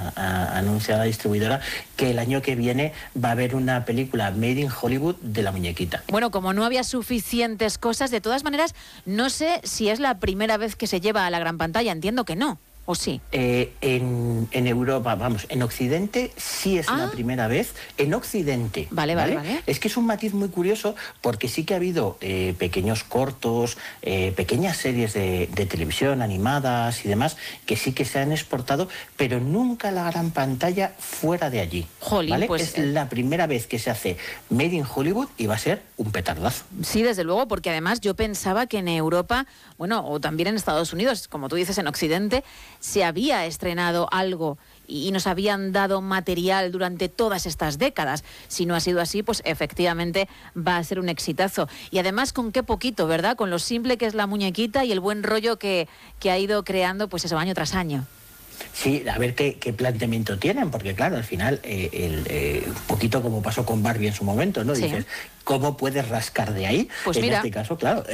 anuncia la distribuidora que el año que viene va a haber una película Made in Hollywood de la muñequita. Bueno, como no había suficientes cosas, de todas maneras, no sé si es la primera vez que se lleva a la gran pantalla, entiendo que no. ¿O sí? En Europa, vamos, en Occidente sí es la primera vez. En Occidente. Vale. Es que es un matiz muy curioso porque sí que ha habido pequeños cortos, pequeñas series de televisión animadas y demás que sí que se han exportado, pero nunca la gran pantalla fuera de allí. Jolín, ¿vale? pues, es la primera vez que se hace Made in Hollywood y va a ser un petardazo. Sí, desde luego, porque además yo pensaba que en Europa, bueno, o también en Estados Unidos, como tú dices, en Occidente, se había estrenado algo y nos habían dado material durante todas estas décadas. Si no ha sido así, pues efectivamente va a ser un exitazo. Y además con qué poquito, ¿verdad? Con lo simple que es la muñequita y el buen rollo que ha ido creando, pues eso, año tras año. Sí, a ver qué planteamiento tienen, porque claro, al final, un poquito como pasó con Barbie en su momento, ¿no? Sí. Dices, ¿cómo puedes rascar de ahí? Pues en mira. este caso, claro,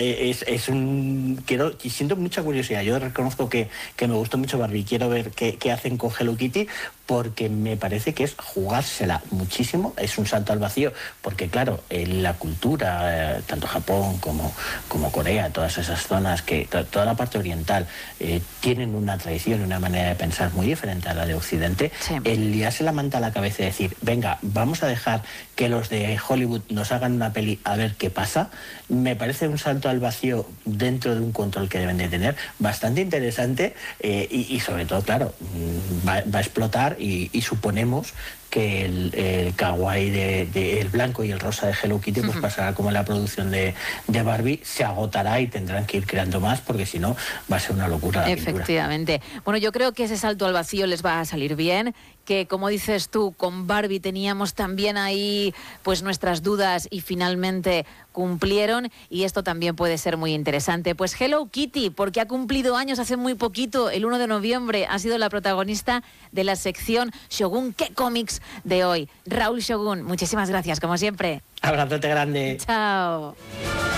siento mucha curiosidad. Yo reconozco que me gustó mucho Barbie. Quiero ver qué hacen con Hello Kitty, porque me parece que es jugársela muchísimo. Es un salto al vacío, porque claro, la cultura, tanto Japón como Corea, todas esas zonas, toda la parte oriental, tienen una tradición y una manera de pensar muy diferente a la de Occidente. Sí. El liarse la manta a la cabeza y decir, venga, vamos a dejar que los de Hollywood nos hagan una peli a ver qué pasa, me parece un salto al vacío dentro de un control que deben de tener bastante interesante, y sobre todo, claro, va a explotar y suponemos que el kawaii el blanco y el rosa de Hello Kitty pues pasará como en la producción de Barbie, se agotará y tendrán que ir creando más, porque si no va a ser una locura la Efectivamente. pintura. Bueno, yo creo que ese salto al vacío les va a salir bien, que como dices tú, con Barbie teníamos también ahí pues nuestras dudas y finalmente cumplieron, y esto también puede ser muy interesante. Pues Hello Kitty, porque ha cumplido años hace muy poquito, el 1 de noviembre, ha sido la protagonista de la sección Shogun ¿Qué cómics? De hoy. Raúl Shogun, muchísimas gracias, como siempre. Abrazote grande. Chao.